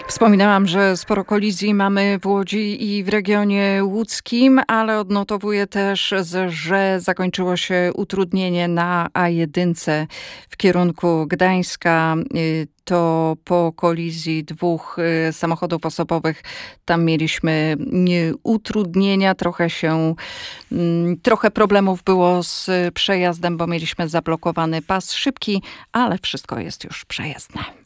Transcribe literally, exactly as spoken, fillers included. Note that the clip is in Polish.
Wspominałam, że sporo kolizji mamy w Łodzi i w regionie łódzkim, ale odnotowuję też, że zakończyło się utrudnienie na A jeden w kierunku Gdańska. To po kolizji dwóch samochodów osobowych tam mieliśmy utrudnienia. Trochę się, trochę problemów było z przejazdem, bo mieliśmy zablokowany pas szybki, ale wszystko jest już przejezdne.